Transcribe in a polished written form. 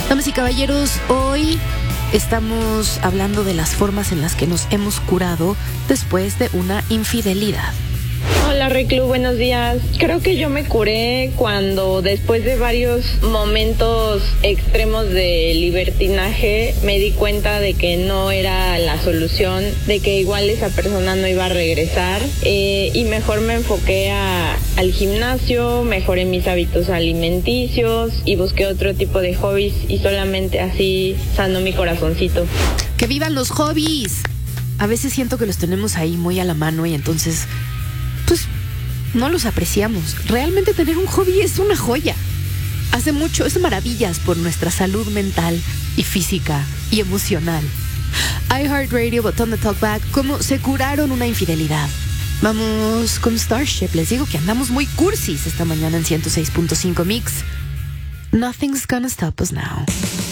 Damas y caballeros, hoy estamos hablando de las formas en las que nos hemos curado después de una infidelidad. Hola Reclu, buenos días. Creo que yo me curé cuando después de varios momentos extremos de libertinaje me di cuenta de que no era la solución, de que igual esa persona no iba a regresar y mejor me enfoqué al gimnasio, mejoré mis hábitos alimenticios y busqué otro tipo de hobbies y solamente así sanó mi corazoncito. ¡Que vivan los hobbies! A veces siento que los tenemos ahí muy a la mano y entonces pues no los apreciamos. Realmente tener un hobby es una joya. Hace maravillas por nuestra salud mental y física y emocional. iHeartRadio, Botón de Talkback, ¿cómo se curaron una infidelidad? Vamos con Starship. Les digo que andamos muy cursis esta mañana en 106.5 Mix. Nothing's gonna stop us now.